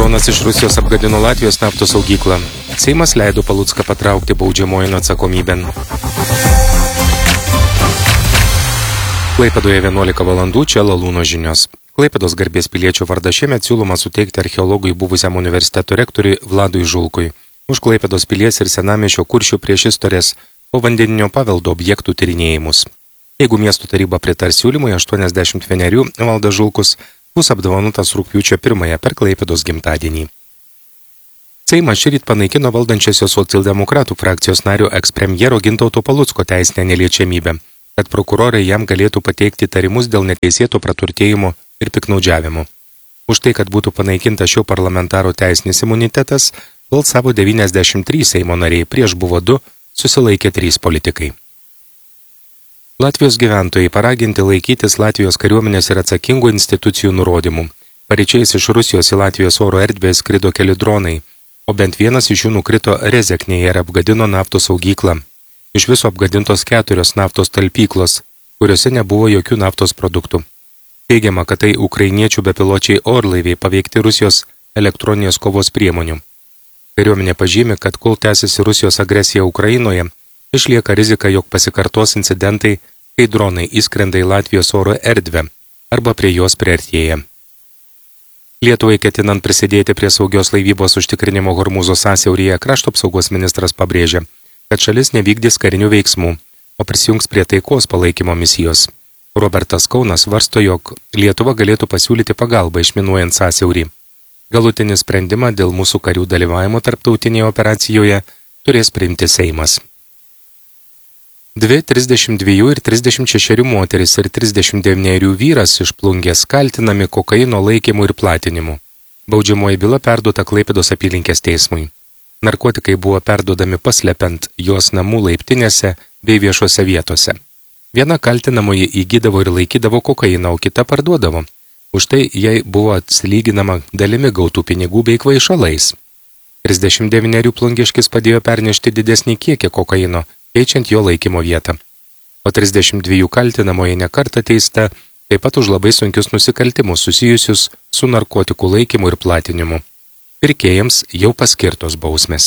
Dronas iš Rusijos apgadino Latvijos naftos saugyklą. Seimas leido Palucką patraukti baudžiamojon atsakomybėn. Klaipėdoje 11 valandų, čia Lalūno žinios. Klaipėdos garbės piliečio vardą šiemet siūloma suteikti archeologui buvusiam universiteto rektoriui Vladui Žulkui už Klaipėdos pilies ir senamiesčio Kuršių priešistorės povandeninio paveldo objektų tyrinėjimus. Jeigu miesto taryba pritars siūlymui, 81 Valdas Žulkus bus apdovanotas rugpjūčio 1 per Klaipėdos gimtadienį. Seimas šįryt panaikino valdančiosios socialdemokratų frakcijos nario ekspremjero Gintauto Palucko teisinę neliečiamybę, kad prokurorai jam galėtų pateikti tarimus dėl neteisėto praturtėjimo ir piknaudžiavimo. Už tai, kad būtų panaikintas šio parlamentaro teisinis imunitetas, balsavo 93 Seimo nariai, prieš buvo 2, susilaikė 3 politikai. Latvijos gyventojai paraginti laikytis Latvijos kariuomenės ir atsakingų institucijų nurodymų. Paryčiais iš Rusijos į Latvijos oro erdvę skrido keli dronai, o bent vienas iš jų nukrito Rezeknėje ir apgadino naftos saugyklą. Iš viso apgadintos 4 naftos talpyklos, kuriuose nebuvo jokių naftos produktų. Teigiama, kad tai ukrainiečių bepiločiai orlaiviai paveikti Rusijos elektroninės kovos priemonių. Kariuomenė pažymi, kad kol tęsiasi Rusijos agresija Ukrainoje, išlieka rizika, jog pasikartos incidentai, kai dronai įskrenda į Latvijos oro erdvę arba prie jos priartėja. Lietuvai ketinant prisidėti prie saugios laivybos užtikrinimo Hormūzo sąsiauryje, krašto apsaugos ministras pabrėžia, kad šalis nevykdys karinių veiksmų, o prisijungs prie taikos palaikymo misijos. Robertas Kaunas svarsto, jog Lietuva galėtų pasiūlyti pagalbą išminuojant sąsiaurį. Galutinį sprendimą dėl mūsų karių dalyvavimo tarptautinėje operacijoje turės priimti Seimas. 2 32 ir 36 moteris ir 39 vyras iš Plungės kaltinami kokaino laikymu ir platinimu. Baudžiamoji byla perduota Klaipėdos apylinkės teismui. Narkotikai buvo perduodami paslepiant jos namų laiptinėse bei viešose vietose. Viena kaltinamoji įgydavo ir laikydavo kokainą, o kita parduodavo. Už tai jai buvo atsilyginama dalimi gautų pinigų bei kvaišalais. 39 plungiškis padėjo pernešti didesnį kiekį kokaino, keičiant jo laikymo vietą. O 32 kaltinamoji nekartą teista, taip pat už labai sunkius nusikaltimus susijusius su narkotikų laikymu ir platinimu. Pirkėjams jau paskirtos bausmės.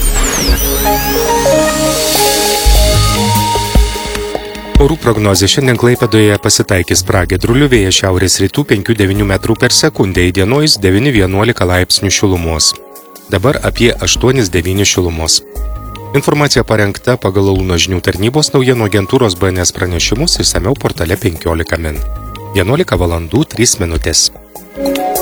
Orų prognozė šiandien Klaipėdoje pasitaikys pragiedrulių, vėjas šiaurės rytų 5–9 metrų per sekundę, įdienojus 9–11 laipsnių šilumos. Dabar apie 8–9 šilumos. Informacija parengta pagal Lalūno žinių tarnybos naujienų agentūros BNS pranešimus išsamiau portale 15 min. 11 valandų 3 minutės.